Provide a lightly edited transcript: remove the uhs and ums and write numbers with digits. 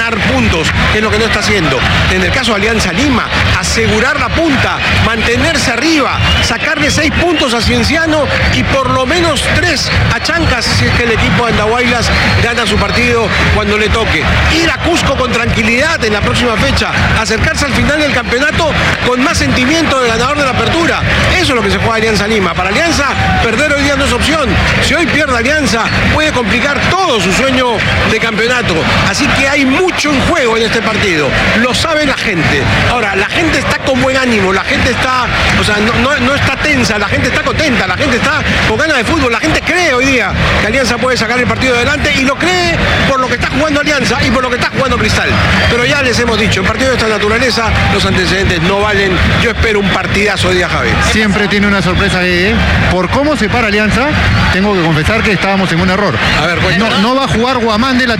ganar puntos, que es lo que no está haciendo. En el caso de Alianza Lima, asegurar la punta, mantenerse arriba, sacarle 6 puntos a Cienciano y por lo menos 3 a Chancas, si es que el equipo de Andahuaylas gana su partido cuando le toque. Ir a Cusco con tranquilidad en la próxima fecha, acercarse al final del campeonato con más sentimiento de ganador de la apertura. Eso es lo que se juega Alianza Lima. Para Alianza, perder hoy día no es opción. Si hoy pierde Alianza, puede complicar todo su sueño de campeonato. Así que hay mucho en juego en este partido. Lo sabe la gente. Ahora, la gente está con buen ánimo, la gente está, no está tensa, la gente está contenta, la gente está con ganas de fútbol, la gente cree hoy día que Alianza puede sacar el partido adelante y lo cree por lo que está jugando Alianza y por lo que está jugando Cristal. Pero ya les hemos dicho, en partidos de esta naturaleza los antecedentes no valen. Yo espero un partidazo hoy día, Javi. Siempre tiene una sorpresa ahí, ¿eh? Por cómo se para Alianza, tengo que confesar que estábamos en un error. A ver, no va a jugar Guamán de la